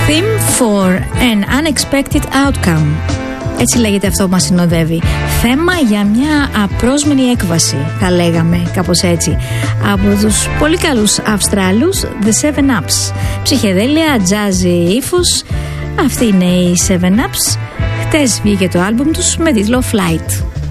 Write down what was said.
Theme for an unexpected outcome. Έτσι λέγεται αυτό που μας συνοδεύει. Θέμα για μια απρόσμενη έκβαση, θα λέγαμε κάπως έτσι. Από τους πολύ καλούς Αυστράλους The 7-Ups. Ψυχεδέλεια, jazzy ύφος. Αυτή είναι η 7-Ups. Χτες βγήκε το άλμπουμ τους με τίτλο Flight.